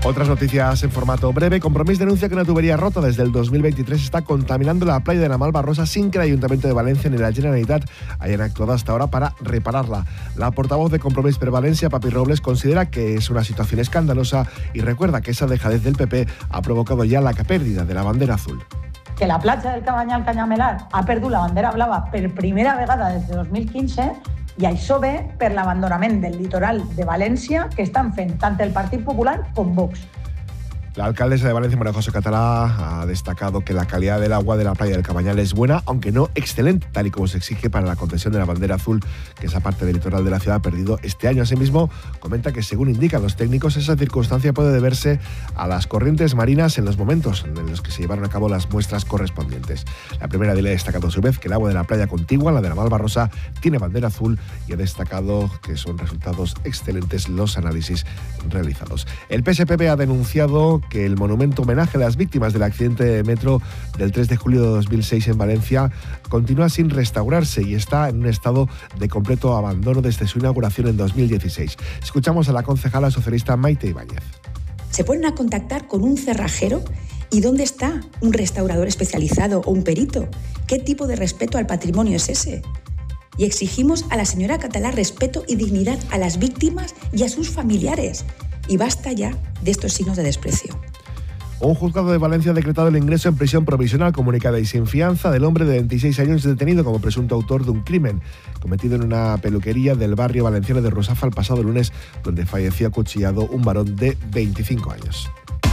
Otras noticias en formato breve. Compromís denuncia que una tubería rota desde el 2023 está contaminando la playa de la Malvarrosa sin que el Ayuntamiento de Valencia ni la Generalitat hayan actuado hasta ahora para repararla. La portavoz de Compromís per Valencia, Papi Robles, considera que es una situación escandalosa y recuerda que esa dejadez del PP ha provocado ya la pérdida de la bandera azul. Que la platja del Cabanyal Canyamelar ha perdut la bandera blava per primera vegada des de 2015 i això ve per l'abandonament del litoral de València que estan fent tant el Partit Popular com Vox. La alcaldesa de Valencia, María José Catalá, ha destacado que la calidad del agua de la playa del Cabanyal es buena, aunque no excelente, tal y como se exige para la concesión de la bandera azul, que esa parte del litoral de la ciudad ha perdido este año. Asimismo, comenta que, según indican los técnicos, esa circunstancia puede deberse a las corrientes marinas en los momentos en los que se llevaron a cabo las muestras correspondientes. La primera edil ha destacado a su vez que el agua de la playa contigua, la de la Malvarrosa, tiene bandera azul y ha destacado que son resultados excelentes los análisis realizados. El PSPB ha denunciado que el monumento homenaje a las víctimas del accidente de metro del 3 de julio de 2006 en Valencia continúa sin restaurarse y está en un estado de completo abandono desde su inauguración en 2016. Escuchamos a la concejala socialista Maite Ibáñez. Se ponen a contactar con un cerrajero. ¿Y dónde está un restaurador especializado o un perito? ¿Qué tipo de respeto al patrimonio es ese? Y exigimos a la señora Catalá respeto y dignidad a las víctimas y a sus familiares. Y basta ya de estos signos de desprecio. Un juzgado de Valencia ha decretado el ingreso en prisión provisional comunicada y sin fianza del hombre de 26 años detenido como presunto autor de un crimen cometido en una peluquería del barrio valenciano de Rusafa el pasado lunes, donde falleció acuchillado un varón de 25 años.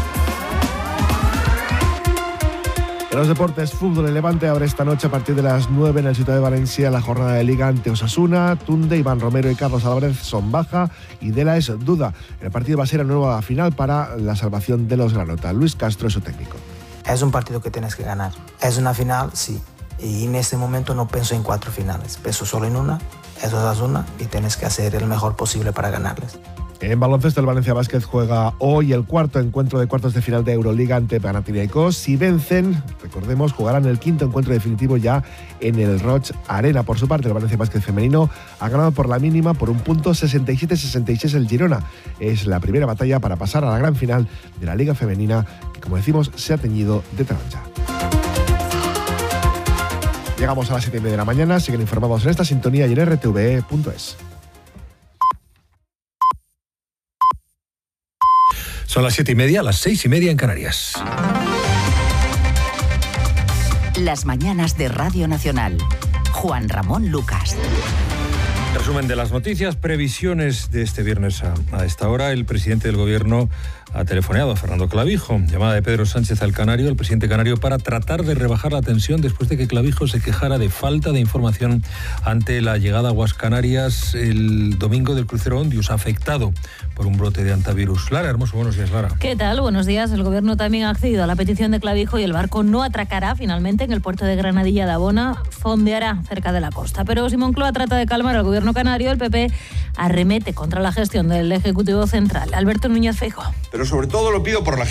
En los deportes, fútbol, el Levante abre esta noche a partir de las 9 en el Ciutat de Valencia la jornada de Liga ante Osasuna. Tunde, Iván Romero y Carlos Álvarez son baja y Dela es duda. El partido va a ser la nueva final para la salvación de los Granota. Luis Castro es su técnico. Es un partido que tienes que ganar. Es una final, sí. Y en este momento no pienso en 4 finales. Pienso solo en una, es Osasuna, y tienes que hacer el mejor posible para ganarles. En baloncesto, el Valencia Basket juega hoy el cuarto encuentro de cuartos de final de Euroliga ante Panathinaikos. Si vencen, recordemos, jugarán el quinto encuentro definitivo ya en el Roig Arena. Por su parte, el Valencia Basket femenino ha ganado por la mínima por un punto 67-66 el Girona. Es la primera batalla para pasar a la gran final de la Liga Femenina, que, como decimos, se ha teñido de taronja. Llegamos a las 7:30 de la mañana. Siguen informados en esta sintonía y en rtve.es. Son las 7:30, las 6:30 en Canarias. Las mañanas de Radio Nacional. Juan Ramón Lucas. Resumen de las noticias, previsiones de este viernes a esta hora. El presidente del Gobierno ha telefoneado a Fernando Clavijo. Llamada de Pedro Sánchez al canario, el presidente canario, para tratar de rebajar la tensión después de que Clavijo se quejara de falta de información ante la llegada a Aguas Canarias el domingo del crucero Ondius, afectado por un brote de antivirus. Lara Hermoso, buenos días, Lara. ¿Qué tal? Buenos días. El Gobierno también ha accedido a la petición de Clavijo y el barco no atracará finalmente en el puerto de Granadilla de Abona, fondeará cerca de la costa. Pero si Moncloa trata de calmar al Gobierno canario, el PP arremete contra la gestión del Ejecutivo Central. Alberto Núñez Feijóo. Pero sobre todo lo pido por la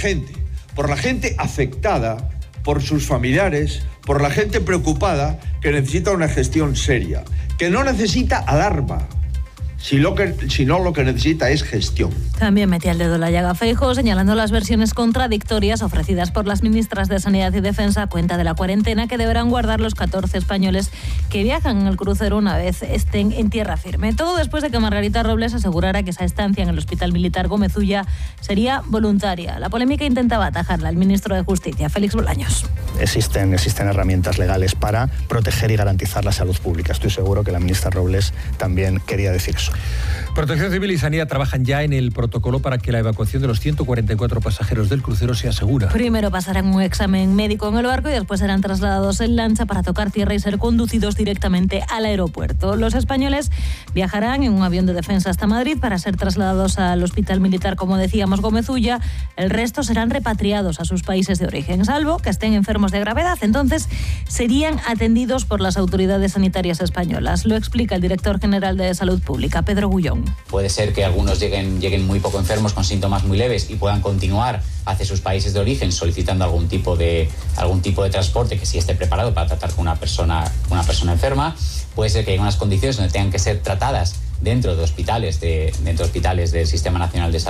gente afectada, por sus familiares, por la gente preocupada que necesita una gestión seria, que no necesita alarma, sino lo que necesita es gestión. También metía el dedo en la llaga Feijóo, señalando las versiones contradictorias ofrecidas por las ministras de Sanidad y Defensa a cuenta de la cuarentena que deberán guardar los 14 españoles que viajan en el crucero una vez estén en tierra firme. Todo después de que Margarita Robles asegurara que esa estancia en el Hospital Militar Gómez Ulla sería voluntaria. La polémica intentaba atajarla el ministro de Justicia, Félix Bolaños. Existen herramientas legales para proteger y garantizar la salud pública. Estoy seguro que la ministra Robles también quería decir eso. Protección Civil y Sanidad trabajan ya en el protocolo para que la evacuación de los 144 pasajeros del crucero sea segura. Primero pasarán un examen médico en el barco y después serán trasladados en lancha para tocar tierra y ser conducidos directamente al aeropuerto. Los españoles viajarán en un avión de defensa hasta Madrid para ser trasladados al Hospital Militar, como decíamos, Gómez Ulla. El resto serán repatriados a sus países de origen, salvo que estén enfermos de gravedad. Entonces serían atendidos por las autoridades sanitarias españolas. Lo explica el director general de Salud Pública, Pedro Gullón. Puede ser que algunos lleguen muy poco enfermos con síntomas muy leves y puedan continuar hacia sus países de origen solicitando algún tipo de transporte que sí esté preparado para tratar con una persona enferma. Puede ser que haya unas condiciones donde tengan que ser tratadas dentro de hospitales del Sistema Nacional de Salud.